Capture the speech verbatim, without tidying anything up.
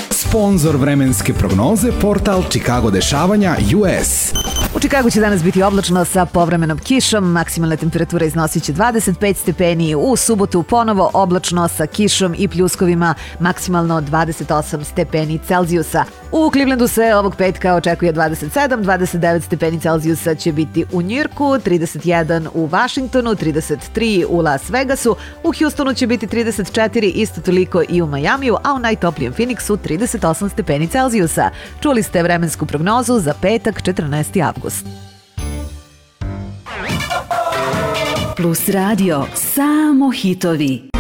Sponzor vremenske prognoze, portal Chicago dešavanja U S. U Čikagu će danas biti oblačno sa povremenom kišom, maksimalna temperatura iznosit će dvadeset pet stepeni, u subotu ponovo oblačno sa kišom i pljuskovima, maksimalno dvadeset osam stepeni Celzijusa. U Clevelandu se ovog petka očekuje dvadeset sedam, dvadeset devet stepeni Celzijusa će biti u Njujorku, trideset jedan u Vašingtonu, trideset tri u Las Vegasu, u Houstonu će biti trideset četiri, isto toliko i u Majamiju, a u najtoplijem Phoenixu trideset osam stepeni Celzijusa. Čuli ste vremensku prognozu za petak, četrnaesti avgust. Plus Radio, samo hitovi.